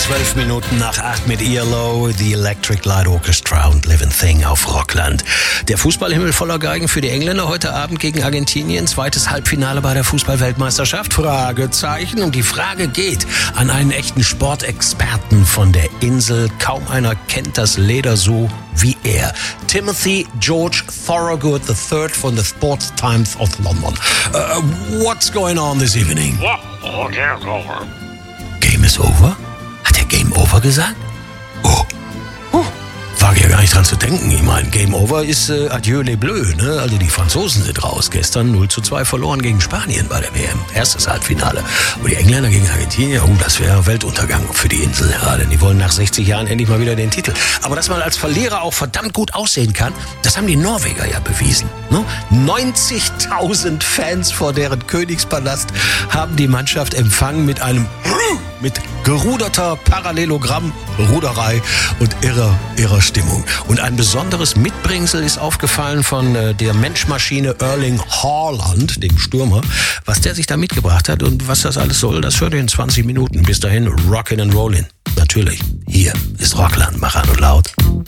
12 Minuten nach 8 mit ELO, The Electric Light Orchestra und Living Thing auf Rockland. Der Fußballhimmel voller Geigen für die Engländer heute Abend gegen Argentinien. Zweites Halbfinale bei der Fußball-Weltmeisterschaft? Fragezeichen. Und die Frage geht an einen echten Sportexperten von der Insel. Kaum einer kennt das Leder so wie er. Timothy George Thorogood III von the Sports Times of London. What's going on this evening? Game is over? Hat er Game Over gesagt? Wage ja gar nicht dran zu denken. Ich meine, Game Over ist Adieu les Bleus, ne? Also die Franzosen sind raus. Gestern 0:2 verloren gegen Spanien bei der WM. Erstes Halbfinale. Aber die Engländer gegen Argentinien, das wäre Weltuntergang für die Insel gerade. Die wollen nach 60 Jahren endlich mal wieder den Titel. Aber dass man als Verlierer auch verdammt gut aussehen kann, das haben die Norweger ja bewiesen. Ne? 90.000 Fans vor deren Königspalast haben die Mannschaft empfangen mit geruderter Parallelogramm-Ruderei und irrer Stimmung. Und ein besonderes Mitbringsel ist aufgefallen von der Menschmaschine Erling Haaland, dem Stürmer. Was der sich da mitgebracht hat und was das alles soll, das hört ihr in 20 Minuten. Bis dahin, rockin' and rollin'. Natürlich, hier ist Rockland. Mach an und laut.